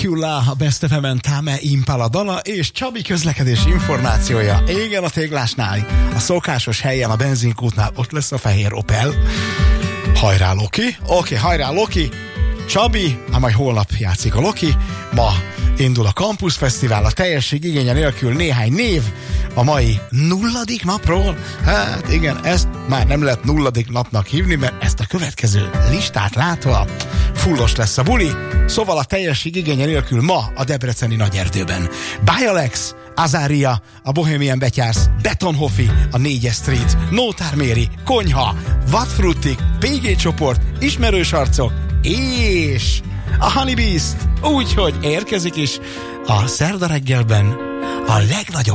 Dracula, a Best FM-en Tame Impala dala és Csabi közlekedési információja. Igen, a Téglásnál, a szokásos helyen, a benzinkútnál ott lesz a fehér Opel. Hajrá, Loki! Oké, hajrá, Loki! Csabi, majd holnap játszik a Loki. Ma indul a Campus Fesztivál, a teljesség igénye nélkül néhány név a mai 0. napról. Hát igen, ezt már nem lehet 0. napnak hívni, mert ezt a következő listát látva fullos lesz a buli. Szóval a teljesség igénye nélkül ma a debreceni Nagyerdőben Bialex, Azaria, a Bohemian Betyársz, Betonhoffi, a 4-es Street, Nótár Méri, Konyha, Vadfruttik, PG csoport, Ismerős arcok és a Honey Beast. Úgyhogy érkezik is a szerda reggelben a legnagyobb